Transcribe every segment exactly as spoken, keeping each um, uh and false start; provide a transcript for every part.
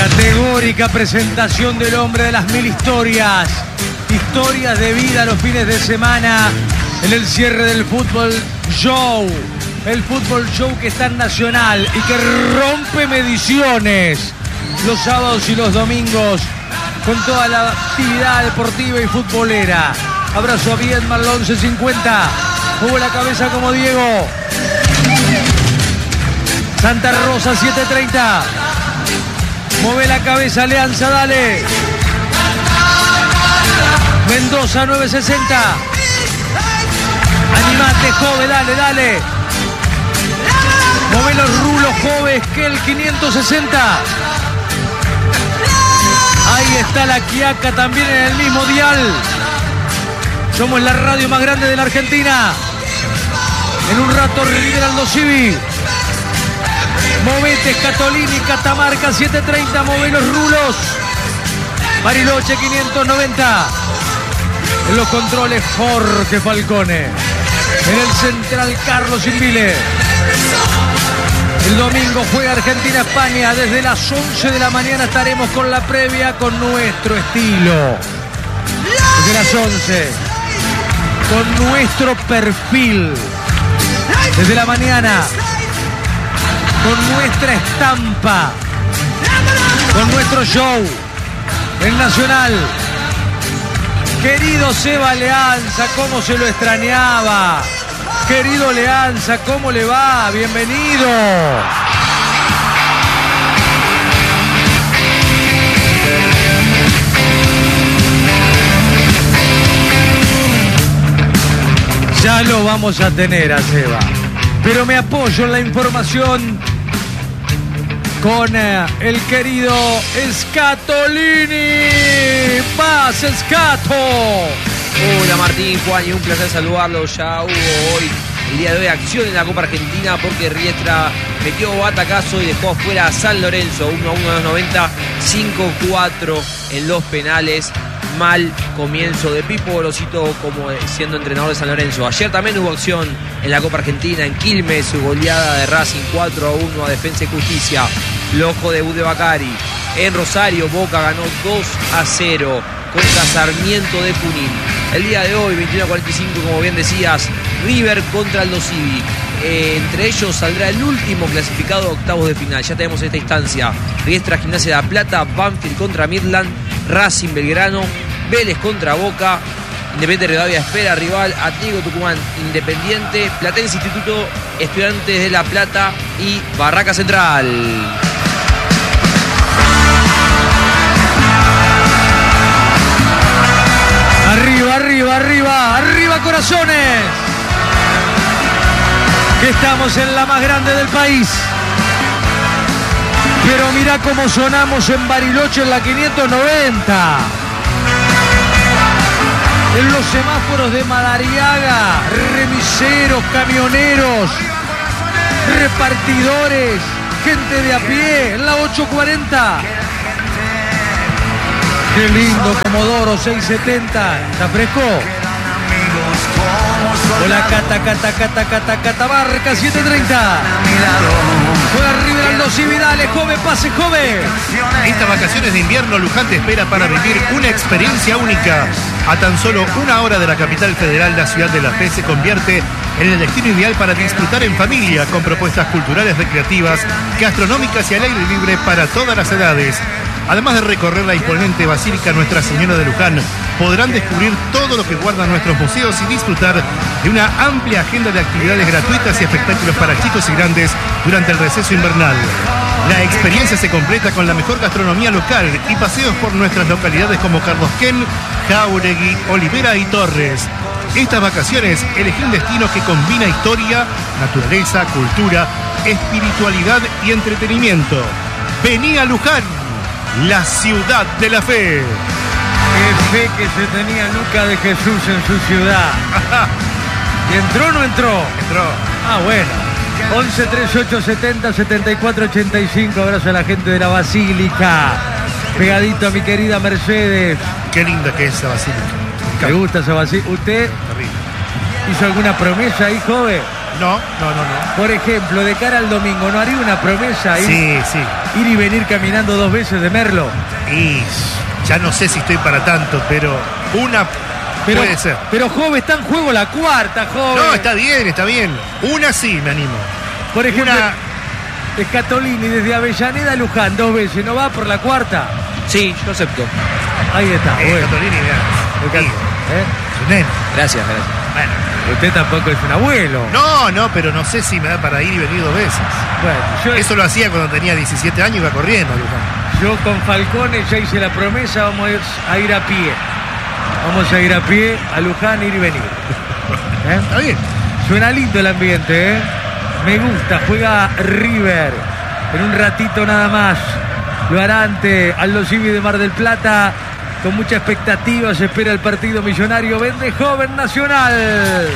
Categórica presentación del hombre de las mil historias. Historias de vida los fines de semana en el cierre del Fútbol Show. El Fútbol Show que está en Nacional y que rompe mediciones los sábados y los domingos con toda la actividad deportiva y futbolera. Abrazo a Viedma al once cincuenta. Mueve la cabeza como Diego. Santa Rosa siete treinta. Mueve la cabeza Alianza, dale. Mendoza nueve sesenta. Animate, Jove, dale, dale. Mueve los rulos, Jove, Esquel quinientos sesenta. Ahí está la Quiaca también en el mismo dial. Somos la radio más grande de la Argentina. En un rato River Aldo Civi. Movete, Catolini, Catamarca siete treinta. Move los rulos. Bariloche quinientos noventa. En los controles Jorge Falcone. En el central Carlos Invile. El domingo juega Argentina-España. Desde las once de la mañana estaremos con la previa con nuestro estilo. Desde las once. Con nuestro perfil. Desde la mañana. Con nuestra estampa. Con nuestro show. En Nacional. Querido Seba Leanza, cómo se lo extrañaba. Querido Leanza, ¿cómo le va? Bienvenido. Ya lo vamos a tener a Seba. Pero me apoyo en la información con eh, el querido Scatolini. ¡Vas, Scato! Hola Martín, Juan, y un placer saludarlo. Ya hubo hoy, el día de hoy, acción en la Copa Argentina porque Riestra metió batacazo y dejó afuera a San Lorenzo. uno a uno a los noventa, cinco cuatro en los penales. Mal comienzo de Pipo Gorosito como siendo entrenador de San Lorenzo. Ayer también hubo acción en la Copa Argentina, en Quilmes, su goleada de Racing cuatro a uno a Defensa y Justicia. Flojo debut de Bacari. En Rosario, Boca ganó dos a cero contra Sarmiento de Junín. El día de hoy, veintiuno a cuarenta y cinco, como bien decías, River contra Aldo Civi. Eh, entre ellos saldrá el último clasificado a octavos de final. Ya tenemos esta instancia. Riestra, Gimnasia de La Plata, Banfield contra Midland, Racing Belgrano, Vélez contra Boca, Independiente Rivadavia espera rival, Atlético Tucumán Independiente, Platense Instituto, Estudiantes de La Plata y Barraca Central. Arriba, arriba, arriba, arriba corazones. Que estamos en la más grande del país. Pero mirá cómo sonamos en Bariloche en la quinientos noventa. En los semáforos de Madariaga, remiseros, camioneros, repartidores, gente de a pie, en la ocho cuarenta. Qué lindo Comodoro seiscientos setenta. ¿Está fresco? Hola, Cata, Cata, Cata, Cata, Catamarca siete treinta. Juega River Aldo Civi, dale, Jove, pase, Jove. Estas vacaciones de invierno, Luján te espera para vivir una experiencia única. A tan solo una hora de la capital federal, la ciudad de La Fe se convierte en el destino ideal para disfrutar en familia, con propuestas culturales, recreativas, gastronómicas y al aire libre para todas las edades. Además de recorrer la imponente Basílica Nuestra Señora de Luján, podrán descubrir todo lo que guardan nuestros museos y disfrutar de una amplia agenda de actividades gratuitas y espectáculos para chicos y grandes durante el receso invernal. La experiencia se completa con la mejor gastronomía local y paseos por nuestras localidades como Carlos Ken, Jáuregui, Olivera y Torres. Estas vacaciones elegí un destino que combina historia, naturaleza, cultura, espiritualidad y entretenimiento. Vení a Luján, la ciudad de la fe. Qué fe que se tenía Luca de Jesús en su ciudad. ¿Y entró o no entró? Entró. Ah, bueno. once treinta y ocho setenta setenta y cuatro ochenta y cinco. Abrazo a la gente de la Basílica. Pegadito a mi querida Mercedes. Qué linda que es esa basílica. ¿Me gusta esa basílica? ¿Usted Terrible. hizo alguna promesa ahí, joven? No, no, no, no. Por ejemplo, de cara al domingo, ¿no haría una promesa ahí? Sí, sí. ir y venir caminando dos veces de Merlo. Y ya no sé si estoy para tanto, pero una pero, puede ser. Pero, joven, está en juego la cuarta, joven. No, está bien, está bien. Una sí me animo. Por ejemplo, una... Scatolini desde Avellaneda a Luján dos veces, ¿no va por la cuarta? Sí, yo acepto. Ahí está. Eh, bueno. Scatolini, mira. ¿Eh? Su nene. Gracias, gracias. Bueno. Usted tampoco es un abuelo. No, no, pero no sé si me da para ir y venir dos veces. Bueno, yo, Eso lo hacía cuando tenía diecisiete años y iba corriendo, Luján. yo con Falcone ya hice la promesa, vamos a ir a, ir a pie. Vamos a ir a pie a Luján, ir y venir. ¿Eh? Está bien. Suena lindo el ambiente, ¿eh? Me gusta, juega River. En un ratito nada más. Lo hará ante Aldo Civi de Mar del Plata. Con mucha expectativa se espera el partido millonario. Vende joven Nacional.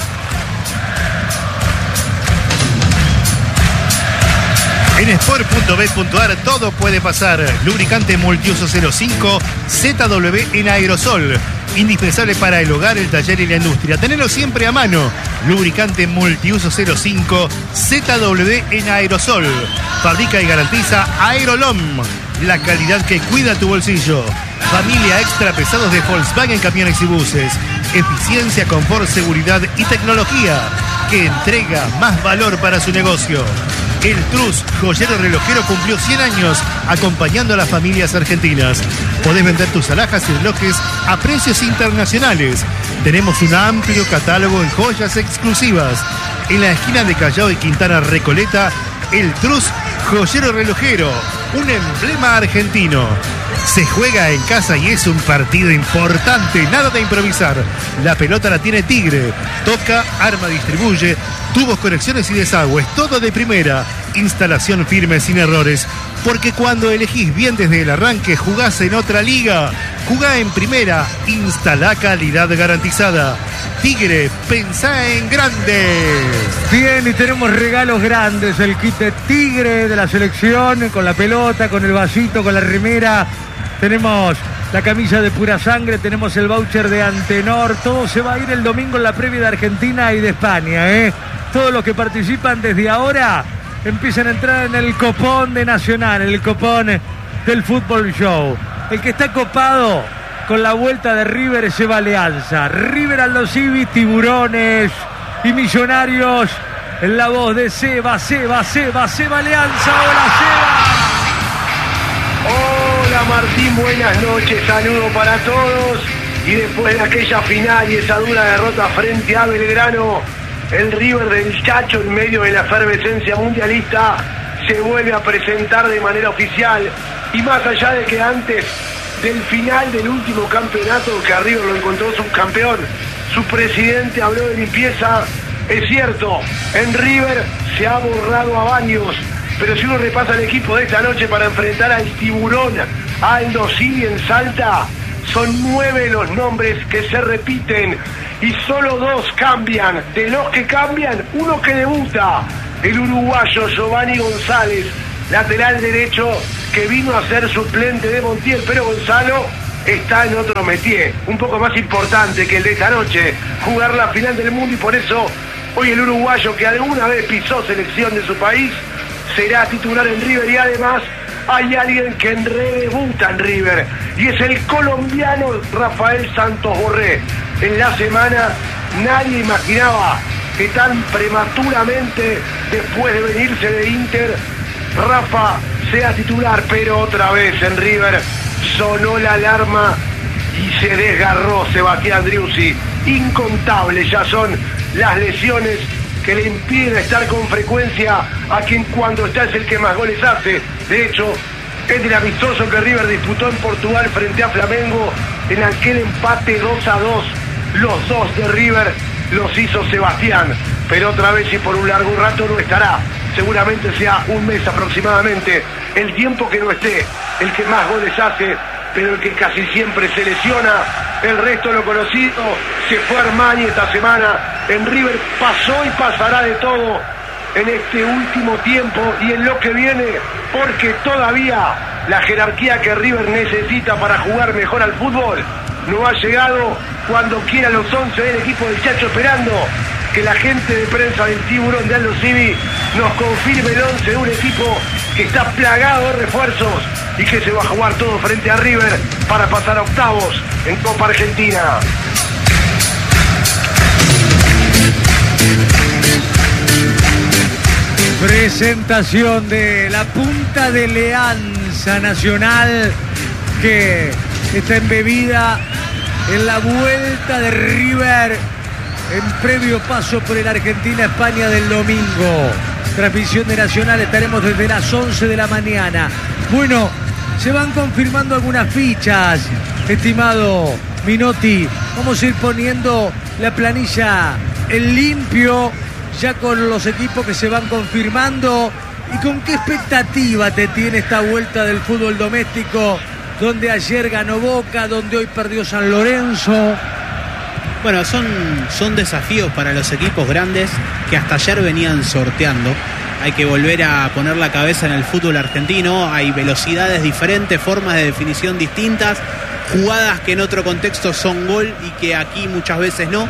En sport punto bet punto a r todo puede pasar. Lubricante multiuso cero cinco Z W en aerosol. Indispensable para el hogar, el taller y la industria. Tenelo siempre a mano. Lubricante multiuso cero cinco Z W en aerosol. Fabrica y garantiza Aerolom. La calidad que cuida tu bolsillo. Familia extra pesados de Volkswagen Camiones y Buses. Eficiencia, confort, seguridad y tecnología que entrega más valor para su negocio. El Trus, joyero relojero, cumplió cien años acompañando a las familias argentinas. Podés vender tus alhajas y relojes a precios internacionales. Tenemos un amplio catálogo en joyas exclusivas. En la esquina de Callao y Quintana Recoleta, el Trus, joyero relojero, un emblema argentino. Se juega en casa y es un partido importante, nada de improvisar. La pelota la tiene Tigre. Toca, arma, distribuye. Tubos, conexiones y desagües, todo de primera. Instalación firme sin errores. Porque cuando elegís bien desde el arranque, jugás en otra liga. Jugá en primera. Instala calidad garantizada. Tigre, pensá en grande. Bien, y tenemos regalos grandes. El kit de Tigre de la selección, con la pelota, con el vasito, con la remera. Tenemos la camisa de Pura Sangre, tenemos el voucher de Antenor. Todo se va a ir el domingo en la previa de Argentina y de España, ¿eh? Todos los que participan desde ahora empiezan a entrar en el copón de Nacional, el copón del Fútbol Show. El que está copado con la vuelta de River se va Alianza. River, Aldo Civi, Tiburones y Millonarios. En la voz de Seba, Seba, Seba, Seba Alianza. Hola, Seba. Hola Martín, buenas noches, saludo para todos. Y después de aquella final y esa dura derrota frente a Belgrano, el River del Chacho, en medio de la efervescencia mundialista, se vuelve a presentar de manera oficial. Y más allá de que antes del final del último campeonato, que a River lo encontró subcampeón, su presidente habló de limpieza. Es cierto, en River se ha borrado a Baños, pero si uno repasa el equipo de esta noche para enfrentar al Tiburón, Aldo Civi en Salta, son nueve los nombres que se repiten y solo dos cambian. De los que cambian, uno que debuta, el uruguayo Giovanni González, lateral derecho, que vino a ser suplente de Montiel, pero Gonzalo está en otro métier, un poco más importante que el de esta noche, jugar la final del mundo, y por eso hoy el uruguayo, que alguna vez pisó selección de su país, será titular en River. Y además hay alguien que redebuta en River y es el colombiano Rafael Santos Borré. En la semana nadie imaginaba que tan prematuramente, después de venirse de Inter, Rafa sea titular, pero otra vez en River sonó la alarma y se desgarró Sebastián Driussi. Incontables ya son las lesiones que le impiden estar con frecuencia a quien cuando está es el que más goles hace. De hecho, es el amistoso que River disputó en Portugal frente a Flamengo, en aquel empate dos a dos, los dos de River los hizo Sebastián, pero otra vez y por un largo rato no estará. Seguramente sea un mes aproximadamente el tiempo que no esté, el que más goles hace, pero el que casi siempre se lesiona. El resto lo conocido, se fue Armani esta semana. En River pasó y pasará de todo en este último tiempo y en lo que viene, porque todavía la jerarquía que River necesita para jugar mejor al fútbol no ha llegado. Cuando quiera los once del equipo del Chacho esperando, que la gente de prensa del Tiburón de Aldo Civi nos confirme el once de un equipo que está plagado de refuerzos y que se va a jugar todo frente a River para pasar a octavos en Copa Argentina. Presentación de la punta de Alianza Nacional que está embebida en la vuelta de River en previo paso por el Argentina-España del domingo. Transmisión de Nacional, estaremos desde las once de la mañana. Bueno, se van confirmando algunas fichas, estimado Minotti. Vamos a ir poniendo la planilla en limpio, ya con los equipos que se van confirmando. ¿Y con qué expectativa te tiene esta vuelta del fútbol doméstico, donde ayer ganó Boca, donde hoy perdió San Lorenzo? Bueno, son, son desafíos para los equipos grandes que hasta ayer venían sorteando. Hay que volver a poner la cabeza en el fútbol argentino. Hay velocidades diferentes, formas de definición distintas, jugadas que en otro contexto son gol y que aquí muchas veces no.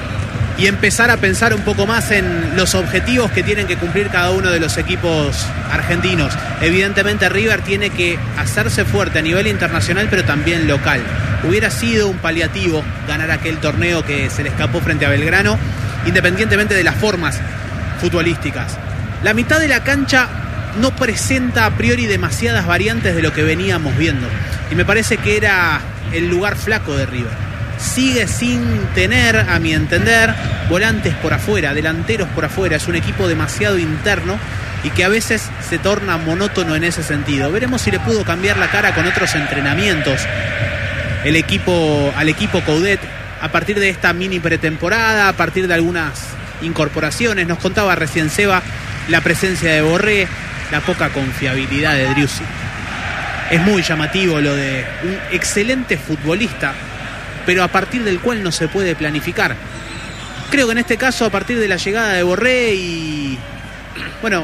Y empezar a pensar un poco más en los objetivos que tienen que cumplir cada uno de los equipos argentinos. Evidentemente River tiene que hacerse fuerte a nivel internacional, pero también local. Hubiera sido un paliativo ganar aquel torneo que se le escapó frente a Belgrano, independientemente de las formas futbolísticas. La mitad de la cancha no presenta a priori demasiadas variantes de lo que veníamos viendo, y me parece que era el lugar flaco de River. Sigue sin tener, a mi entender, volantes por afuera, delanteros por afuera. Es un equipo demasiado interno y que a veces se torna monótono en ese sentido. Veremos si le pudo cambiar la cara con otros entrenamientos el equipo, al equipo Coudet a partir de esta mini pretemporada, a partir de algunas incorporaciones. Nos contaba recién Seba la presencia de Borré, la poca confiabilidad de Driussi. Es muy llamativo lo de un excelente futbolista, pero a partir del cual no se puede planificar. Creo que en este caso, a partir de la llegada de Borré y, bueno,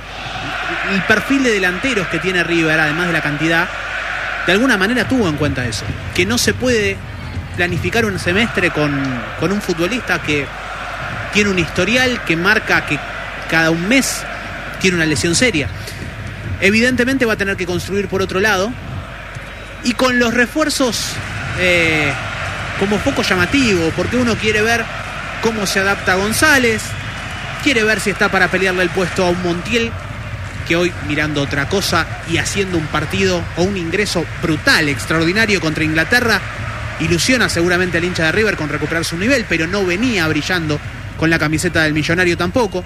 el perfil de delanteros que tiene River, además de la cantidad, de alguna manera tuvo en cuenta eso, que no se puede planificar un semestre con, con un futbolista que tiene un historial que marca que cada un mes tiene una lesión seria. Evidentemente va a tener que construir por otro lado, y con los refuerzos eh, como poco llamativo, porque uno quiere ver cómo se adapta González, quiere ver si está para pelearle el puesto a un Montiel, que hoy, mirando otra cosa y haciendo un partido o un ingreso brutal, extraordinario contra Inglaterra, ilusiona seguramente al hincha de River con recuperar su nivel, pero no venía brillando con la camiseta del Millonario tampoco.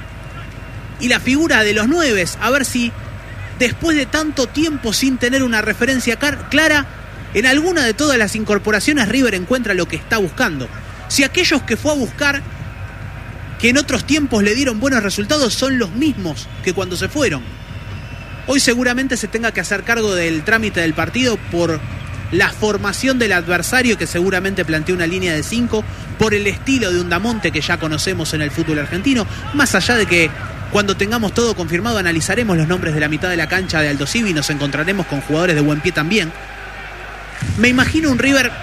Y la figura de los nueves, a ver si después de tanto tiempo sin tener una referencia clara, en alguna de todas las incorporaciones River encuentra lo que está buscando. Si aquellos que fue a buscar, que en otros tiempos le dieron buenos resultados, son los mismos que cuando se fueron. Hoy seguramente se tenga que hacer cargo del trámite del partido por la formación del adversario, que seguramente plantea una línea de cinco, por el estilo de Undamonte que ya conocemos en el fútbol argentino, más allá de que cuando tengamos todo confirmado analizaremos los nombres de la mitad de la cancha de Aldo Civi y nos encontraremos con jugadores de buen pie también. Me imagino un River